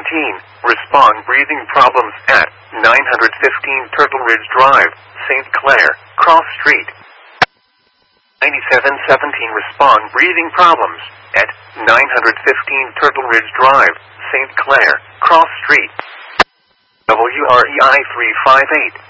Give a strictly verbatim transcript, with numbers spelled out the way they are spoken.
seventeen, respond breathing problems at nine fifteen Turtle Ridge Drive, Saint Clair, Cross Street. ninety-seven seventeen, respond breathing problems at nine fifteen Turtle Ridge Drive, Saint Clair, Cross Street. W R E I three five eight.